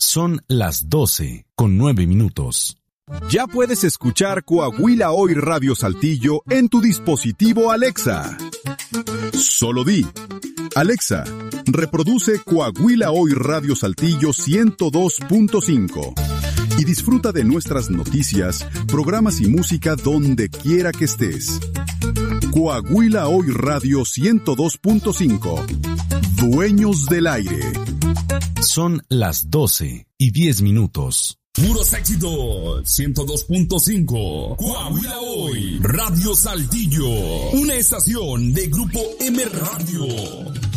Son las 12:09. Ya puedes escuchar Coahuila Hoy Radio Saltillo en tu dispositivo Alexa. Solo di: Alexa, reproduce Coahuila Hoy Radio Saltillo 102.5 y disfruta de nuestras noticias, programas y música donde quiera que estés. Coahuila Hoy Radio 102.5. Dueños del aire. Son las 12:10. Puros éxitos, 102.5. Coahuila Hoy, Radio Saltillo. Una estación de Grupo M Radio.